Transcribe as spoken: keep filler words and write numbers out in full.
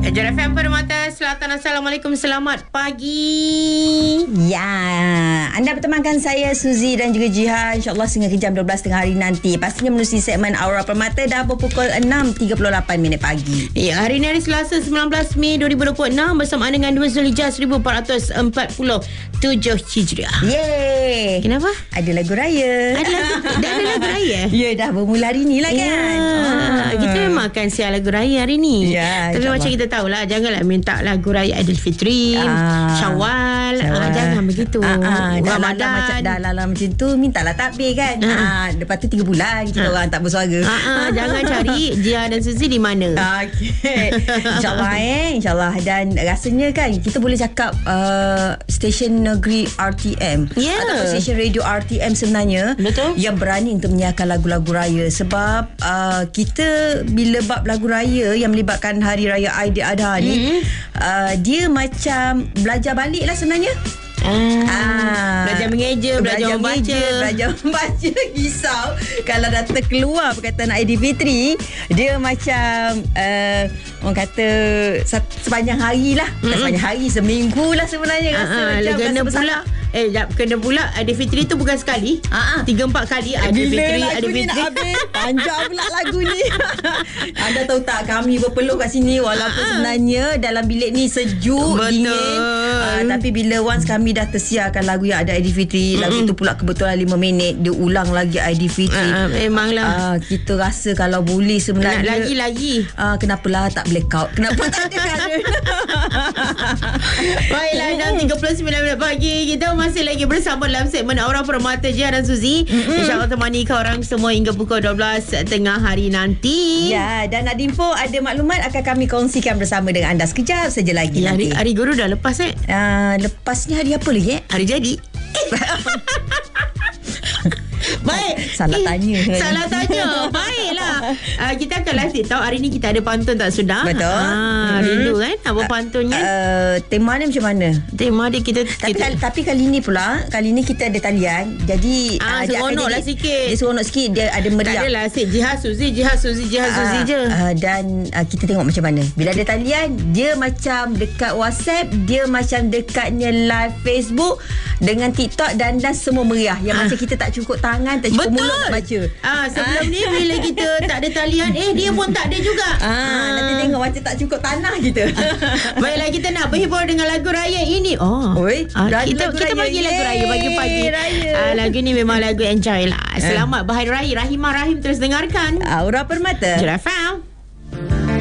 J F M Permata Selatan. Assalamualaikum, selamat pagi. Ya, anda bertemankan saya Suzy dan juga Jihan, InsyaAllah sehingga ke jam dua belas tengah hari nanti. Pastinya menerusi segmen Aura Permata dah berpukul enam tiga puluh lapan minit pagi. Ya, hari ini hari Selasa sembilan belas Mei dua ribu dua puluh enam bersamaan dengan dua Zulhijjah seribu empat ratus empat puluh tujuh Hijriah. Yeay. Kenapa? Ada lagu raya. Ada lagu, dah ada lagu raya? Ya, dah bermula hari ni lah kan. Ya, ah. Kita memang akan siar lagu raya hari ni. Ya, tapi macam kita tahulah, janganlah minta lagu raya Aidilfitri, ah, Syawal, Syawal. Ah, jangan begitu. Ah, ah, dah Ramadan lah, macam dah lah macam tu, mintalah takbir kan. Ah. Ah, lepas tu tiga bulan kita ah. orang tak bersuara. Ah, ah, jangan cari Jia dan Suzy di mana. Okey. InsyaAllah eh, insyaAllah. Dan rasanya kan kita boleh cakap uh, stesen negeri R T M, yeah, atau stesen radio R T M sebenarnya, betul, yang berani untuk menyiarkan lagu-lagu raya. Sebab uh, kita bila bab lagu raya yang melibatkan Hari Raya Aidiladha ni, mm-hmm. uh, dia macam belajar balik lah sebenarnya. Ah, ah, belajar mengeja, belajar, belajar membaca, mengeja, belajar membaca. Risau kalau dah terkeluar perkataan Aidilfitri, dia macam uh, orang kata sepanjang hari lah, mm-hmm. sepanjang hari, seminggu lah sebenarnya. Rasa ah, macam kena pula Eh, jap, kena pula Aidilfitri tu bukan sekali, ah, ah. Tiga empat kali Aidilfitri, Aidilfitri. Panjang pula lagu ni. Anda tahu tak, kami berpeluh kat sini walaupun ah, sebenarnya dalam bilik ni sejuk, betul, dingin, uh, tapi bila once kami dah tersiarkan lagu yang ada Aidilfitri, mm-hmm. lagu tu pula kebetulan lima minit, dia ulang lagi Aidilfitri. Uh, memanglah. Uh, kita rasa kalau boleh sebenarnya. Nak lagi-lagi. Uh, kenapalah tak blackout? Kenapa tak ada karen? Baiklah, enam tiga puluh sembilan minit pagi. Kita masih lagi bersama dalam segmen Aura Permata Jia dan Suzy. Mm-hmm. InsyaAllah temani korang semua hingga pukul dua belas tengah hari nanti. Ya, dan ada info, ada maklumat akan kami kongsikan bersama dengan anda sekejap saja lagi ya, nanti. Hari, hari guru dah lepas eh? Uh, lepas ni hari apa lagi eh? Hari jadi. Baik. Salah tanya. Salah tanya. Baiklah. Uh, kita akan live TikTok. Hari ni kita ada pantun tak sudah? Betul. Ah, hmm. Rindu kan? Apa pantunnya? Uh, tema dia macam mana? Tema dia kita... Tapi, kita... Kali, tapi kali ni pula, kali ni kita ada talian. Jadi... Ah, uh, seronok lah sikit. Dia seronok sikit. Dia ada meriah. Tak adalah asyik Jihad Suzy, Jihad Suzy, Jihad uh, Suzy je. Uh, dan uh, kita tengok macam mana. Bila ada talian, dia macam dekat WhatsApp, dia macam dekatnya live Facebook, dengan TikTok dan dan semua meriah. Yang uh. macam kita tak cukup tangan, tak cukup mulut nak baca. Ah, sebelum ah. ni bila kita tak ada talian, eh dia pun tak ada juga. Ah, ah. Nanti tengok macam tak cukup tanah kita. Baiklah, kita nak berhibur dengan lagu raya ini. Oh. Oi, ah, kita kita raya. bagi lagu raya pagi-pagi. Ah, lagu ni memang lagu enjoy lah. Selamat berhari raya. Rahimah Rahim terus dengarkan Aura Permata J F M.